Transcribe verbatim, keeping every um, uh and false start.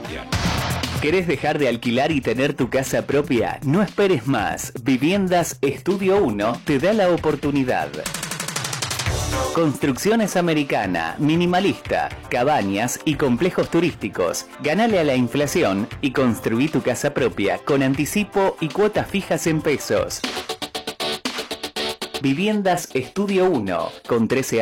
Inmobiliaria. ¿Querés dejar de alquilar y tener tu casa propia? No esperes más. Viviendas Estudio uno te da la oportunidad. Construcciones Americana, minimalista, cabañas y complejos turísticos. Ganale a la inflación y construí tu casa propia con anticipo y cuotas fijas en pesos. Viviendas Estudio uno, con trece